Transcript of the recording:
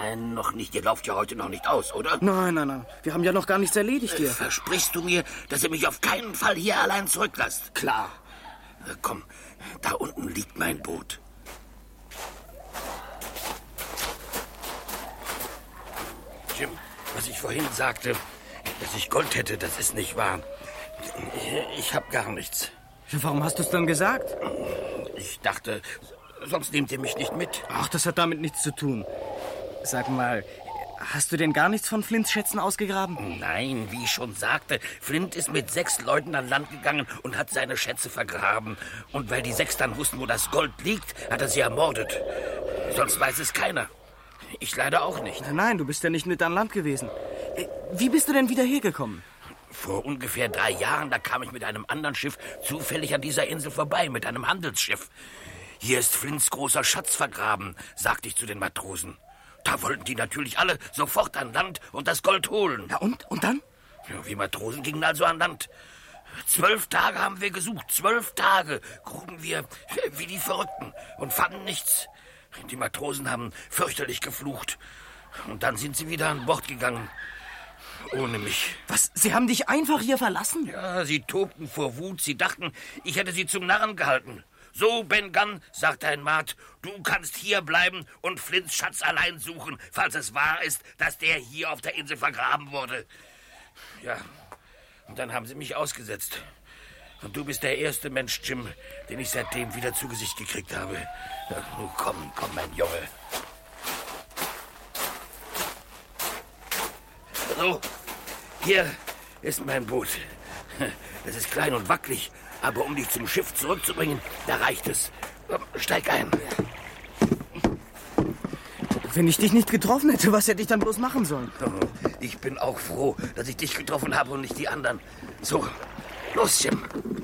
Nein, noch nicht. Ihr lauft ja heute noch nicht aus, oder? Nein. Wir haben ja noch gar nichts erledigt hier. Versprichst du mir, dass ihr mich auf keinen Fall hier allein zurücklasst? Klar. Komm, da unten liegt mein Boot. Jim, was ich vorhin sagte, dass ich Gold hätte, das ist nicht wahr. Ich habe gar nichts. Warum hast du es dann gesagt? Ich dachte, sonst nehmt ihr mich nicht mit. Ach, das hat damit nichts zu tun. Sag mal, hast du denn gar nichts von Flints Schätzen ausgegraben? Nein, wie ich schon sagte, Flint ist mit 6 Leuten an Land gegangen und hat seine Schätze vergraben. Und weil die 6 dann wussten, wo das Gold liegt, hat er sie ermordet. Sonst weiß es keiner. Ich leider auch nicht. Nein, du bist ja nicht mit an Land gewesen. Wie bist du denn wieder hergekommen? Vor ungefähr 3 Jahren, da kam ich mit einem anderen Schiff zufällig an dieser Insel vorbei, mit einem Handelsschiff. Hier ist Flints großer Schatz vergraben, sagte ich zu den Matrosen. Da wollten die natürlich alle sofort an Land und das Gold holen. Ja, und dann? Ja, wir Matrosen gingen also an Land. 12 Tage haben wir gesucht, 12 Tage gruben wir wie die Verrückten und fanden nichts. Die Matrosen haben fürchterlich geflucht. Und dann sind sie wieder an Bord gegangen. Ohne mich. Was? Sie haben dich einfach hier verlassen? Ja, sie tobten vor Wut. Sie dachten, ich hätte sie zum Narren gehalten. So, Ben Gunn, sagte ein Maat, du kannst hier bleiben und Flints Schatz allein suchen, falls es wahr ist, dass der hier auf der Insel vergraben wurde. Ja, und dann haben sie mich ausgesetzt. Und du bist der erste Mensch, Jim, den ich seitdem wieder zu Gesicht gekriegt habe. Ja, nun komm, mein Junge. So, hier ist mein Boot. Es ist klein und wackelig, aber um dich zum Schiff zurückzubringen, da reicht es. Steig ein. Wenn ich dich nicht getroffen hätte, was hätte ich dann bloß machen sollen? Ich bin auch froh, dass ich dich getroffen habe und nicht die anderen. So, los, Jim.